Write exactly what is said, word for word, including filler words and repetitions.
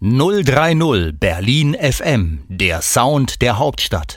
null drei null Berlin F M, der Sound der Hauptstadt.